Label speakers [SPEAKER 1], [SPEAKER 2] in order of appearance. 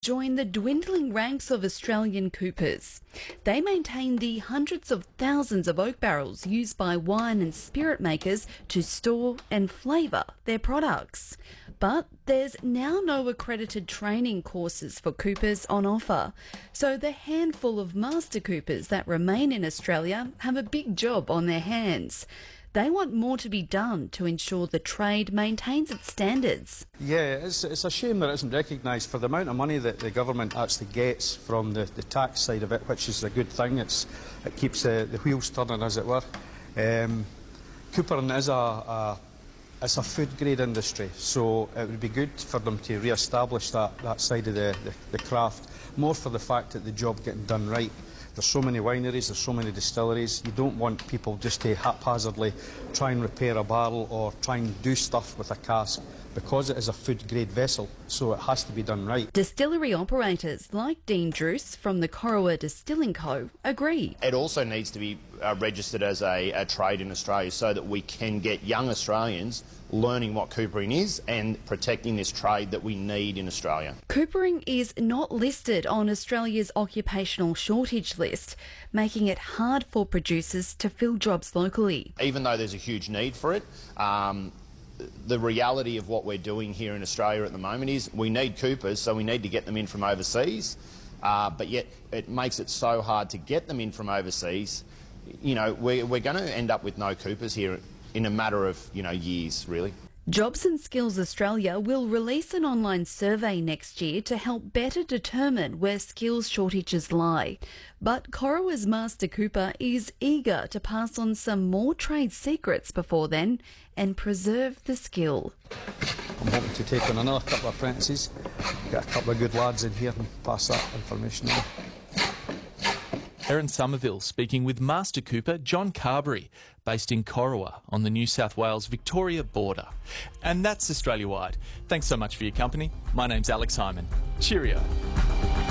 [SPEAKER 1] join the dwindling ranks of Australian coopers. They maintain the hundreds of thousands of oak barrels used by wine and spirit makers to store and flavour their products. But there's now no accredited training courses for coopers on offer, so the handful of master coopers that remain in Australia have a big job on their hands. They want more to be done to ensure the trade maintains its standards.
[SPEAKER 2] Yeah, it's a shame that it isn't recognised for the amount of money that the government actually gets from the tax side of it, which is a good thing. It keeps the wheels turning, as it were. Coopering is it's a food grade industry, so it would be good for them to re-establish that side of the craft, more for the fact that the job getting done right. There's so many wineries, there's so many distilleries. You don't want people just to haphazardly try and repair a barrel or try and do stuff with a cask, because it is a food-grade vessel, so it has to be done right.
[SPEAKER 1] Distillery operators like Dean Druce from the Corowa Distilling Co. agree.
[SPEAKER 3] It also needs to be registered as a trade in Australia so that we can get young Australians learning what coopering is and protecting this trade that we need in Australia.
[SPEAKER 1] Coopering is not listed on Australia's occupational shortage list, making it hard for producers to fill jobs locally.
[SPEAKER 3] Even though there's a huge need for it, the reality of what we're doing here in Australia at the moment is we need coopers, so we need to get them in from overseas, but yet it makes it so hard to get them in from overseas. You know, we're going to end up with no coopers here in a matter of, years, really.
[SPEAKER 1] Jobs and Skills Australia will release an online survey next year to help better determine where skills shortages lie. But Corowa's Master Cooper is eager to pass on some more trade secrets before then and preserve the skill.
[SPEAKER 2] I'm hoping to take on another couple of apprentices, get a couple of good lads in here and pass that information over.
[SPEAKER 4] Erin Somerville speaking with Master Cooper John Carberry, based in Corowa on the New South Wales-Victoria border. And that's Australia-wide. Thanks so much for your company. My name's Alex Hyman. Cheerio.